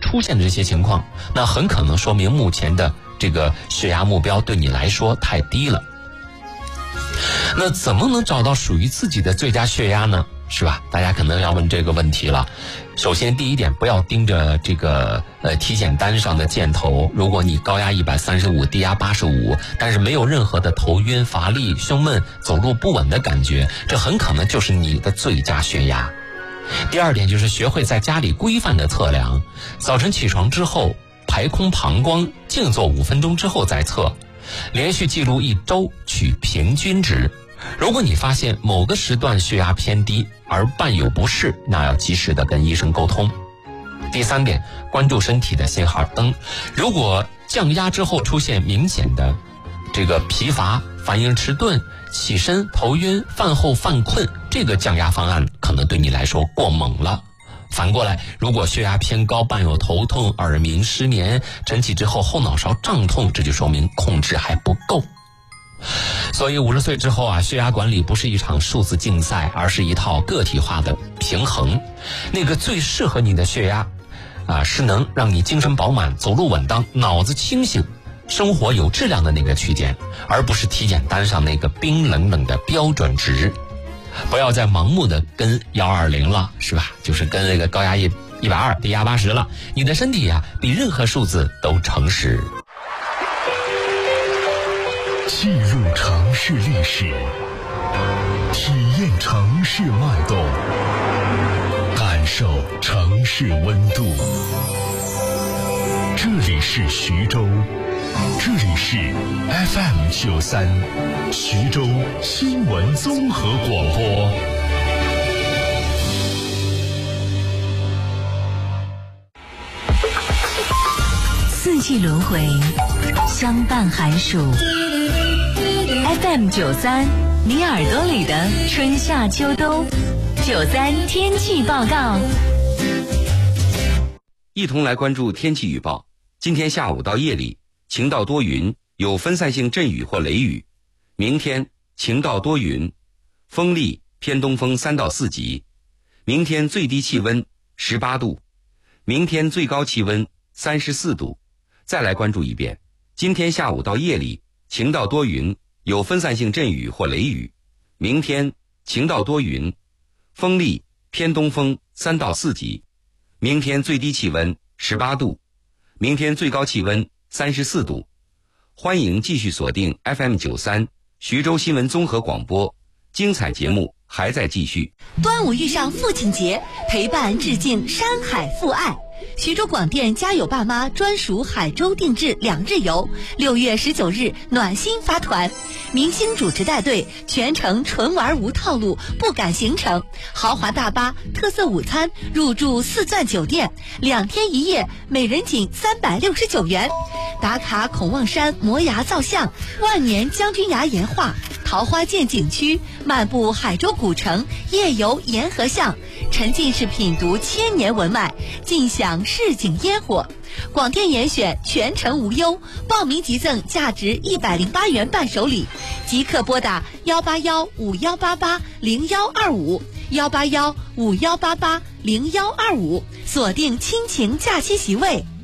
出现这些情况，那很可能说明目前的这个血压目标对你来说太低了。那怎么能找到属于自己的最佳血压呢？是吧？大家可能要问这个问题了。首先第一点，不要盯着这个体检单上的箭头。如果你高压135，低压85，但是没有任何的头晕、乏力、胸闷、走路不稳的感觉，这很可能就是你的最佳血压。第二点就是学会在家里规范的测量，早晨起床之后排空膀胱，静坐5分钟之后再测，连续记录1周，取平均值。如果你发现某个时段血压偏低而伴有不适，那要及时的跟医生沟通。第三点，关注身体的信号灯。如果降压之后出现明显的这个疲乏、反应迟钝、起身头晕、饭后犯困，这个降压方案可能对你来说过猛了。反过来，如果血压偏高，伴有头痛、耳鸣、失眠，晨起之后后脑勺胀痛，这就说明控制还不够。所以50岁之后啊，血压管理不是一场数字竞赛，而是一套个体化的平衡。那个最适合你的血压是能让你精神饱满、走路稳当、脑子清醒、生活有质量的那个区间，而不是体检单上那个冰冷冷的标准值。不要再盲目的跟120了，是吧？就是跟那个高压120、低压80了。你的身体比任何数字都诚实。 记录城市历史，体验城市脉动，感受城市温度。这里是徐州，这里是 FM93 徐州新闻综合广播。 四季轮回，相伴寒暑。FM93，你耳朵里的春夏秋冬。93天气报告。 一同来关注天气预报。今天下午到夜里，晴到多云，有分散性阵雨或雷雨。明天晴到多云，风力偏东风3到4级。明天最低气温18度，明天最高气温34度。再来关注一遍，今天下午到夜里，晴到多云，有分散性阵雨或雷雨。明天晴到多云，风力偏东风3到4级。明天最低气温18度，明天最高气温34度。欢迎继续锁定 FM93 徐州新闻综合广播，精彩节目还在继续。 端午遇上父亲节，陪伴致敬山海父爱。徐州广电家有爸妈专属海州定制2日游，6月19日暖心发团，明星主持带队，全程纯玩无套路，不赶行程，豪华大巴，特色午餐，入住4钻酒店，2天1夜，每人仅369元。打卡孔望山摩崖造像，万年将军崖岩画，桃花涧景区，漫步海州古城，夜游沿河巷，沉浸式品读千年文脉，尽享市井烟火。广电严选全程无忧，报名即赠价值108元伴手礼，即刻拨打18151880125，18151880125，锁定亲情假期席位。